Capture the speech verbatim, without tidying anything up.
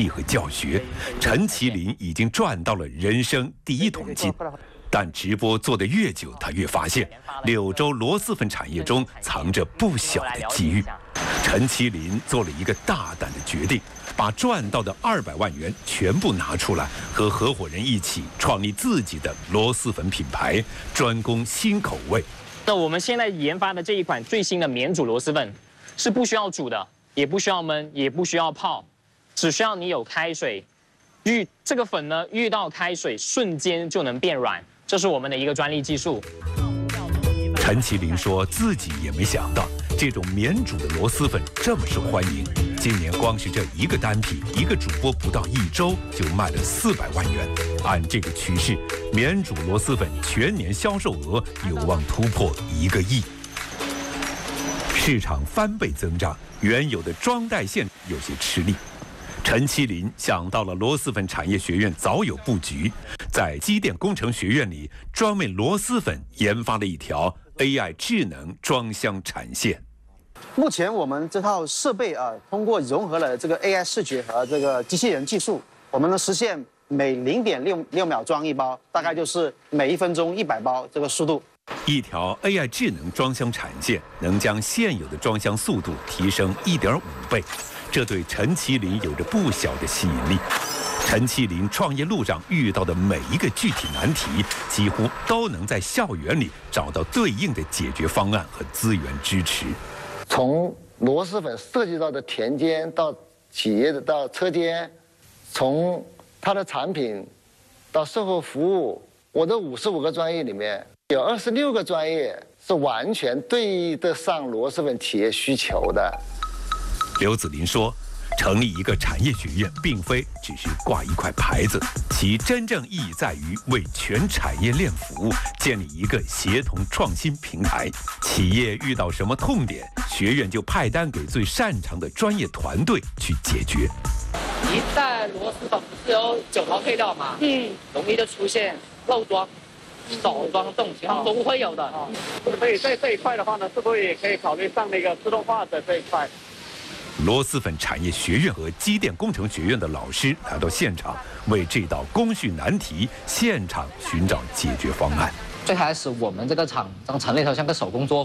励和教学，陈其林已经赚到了人生第一桶金。但直播做得越久，他越发现柳州螺蛳粉产业中藏着不小的机遇。陈其林做了一个大胆的决定，把赚到的二百万元全部拿出来，和合伙人一起创立自己的螺蛳粉品牌，专攻新口味。 那我们现在研发的这一款最新的免煮螺蛳粉，是不需要煮的，也不需要焖，也不需要泡，只需要你有开水，遇这个粉呢遇到开水瞬间就能变软，这是我们的一个专利技术。 陈其林说自己也没想到这种免煮的螺蛳粉这么受欢迎，今年光是这一个单品，一个主播不到一周就卖了四百万元。按这个趋势，免煮螺蛳粉全年销售额有望突破一个亿。市场翻倍增长，原有的装袋线有些吃力。陈其林想到了螺蛳粉产业学院早有布局，在机电工程学院里专为螺蛳粉研发了一条 A I 智能装箱产线。 目前我们这套设备啊，通过融合了这个 A I 视觉和这个机器人技术，我们能实现每零点六六秒装一包，大概就是每一分钟一百包这个速度。 一条 A I 智能装箱产线能将现有的装箱速度提升 一点五倍。这对陈其林有着不小的吸引力。陈其林创业路上遇到的每一个具体难题，几乎都能在校园里找到对应的解决方案和资源支持。 从螺蛳粉涉及到的田间到企业的到车间，从它的产品到售后服务，我的五十五个专业里面有二十六个专业是完全对应得上螺蛳粉企业需求的。 刘子林说，成立一个产业学院并非只是挂一块牌子，其真正意义在于为全产业链服务，建立一个协同创新平台。企业遇到什么痛点，学院就派单给最擅长的专业团队去解决。 一袋螺蛳粉不是有九套配料吗？嗯，容易就出现漏装、少装这种情况都会有的。哦，所以在这一块的话呢，是不是也可以考虑上那个自动化的这一块？ 螺蛳粉产业学院和机电工程学院的老师来到现场，为这道工序难题现场寻找解决方案。 最开始我们这个厂刚成立的时候像个手工作